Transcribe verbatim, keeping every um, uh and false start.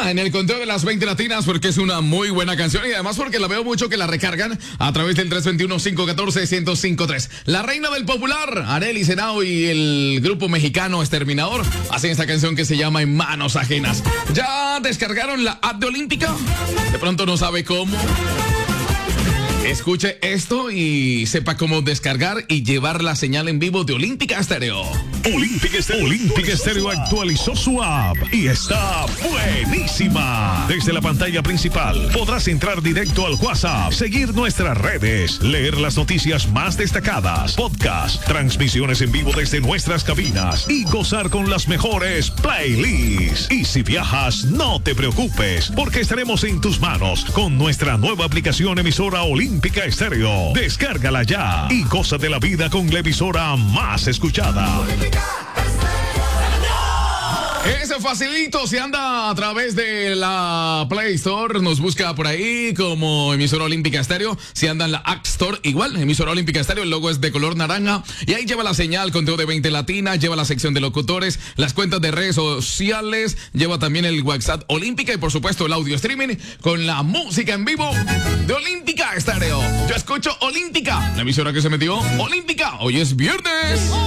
está en el conteo de las veinte latinas porque es una muy buena canción y además porque la veo mucho que la recargan a través del tres dos uno, cinco uno cuatro, seis cero cinco tres. La reina del popular, Arely Senao y el grupo mexicano Exterminador hacen esta canción que se llama En Manos Ajenas. ¿Ya descargaron la app de Olímpica? De pronto no sabe cómo. Escuche esto y sepa cómo descargar y llevar la señal en vivo de Olímpica Estéreo. Olímpica Estéreo. Olímpica Estéreo actualizó su app y está buenísima. Desde la pantalla principal podrás entrar directo al WhatsApp, seguir nuestras redes, leer las noticias más destacadas, podcast, transmisiones en vivo desde nuestras cabinas y gozar con las mejores playlists. Y si viajas, no te preocupes, porque estaremos en tus manos con nuestra nueva aplicación emisora Olímpica Estéreo. Descárgala ya y goza de la vida con la emisora más escuchada. Ese facilito, si anda a través de la Play Store, nos busca por ahí como emisora Olímpica Estéreo. Si anda en la App Store, igual, emisora Olímpica Estéreo, el logo es de color naranja. Y ahí lleva la señal, conteo de veinte latina, lleva la sección de locutores, las cuentas de redes sociales, lleva también el WhatsApp Olímpica y por supuesto el audio streaming con la música en vivo de Olímpica Estéreo. Yo escucho Olímpica, la emisora que se metió Olímpica. Hoy es viernes.